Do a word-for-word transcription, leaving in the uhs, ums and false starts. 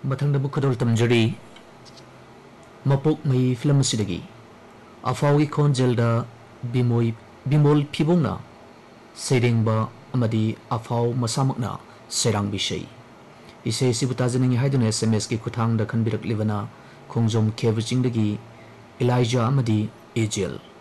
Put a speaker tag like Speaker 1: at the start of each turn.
Speaker 1: मथंग बुखदोल तमजरी मपोक मई film सिदगी अफावी खोंजेलदा बिमोई Bimol फिबोंगना सेरेंगबा अमदी अफाव मसामकना Sairang बिषय इसे सिबुताजनिंग हाइदुने SMS की खुथांग द खनबिरक लिबना खोंजोम खेवचिंगदगी इलाइजा अमदी एजेल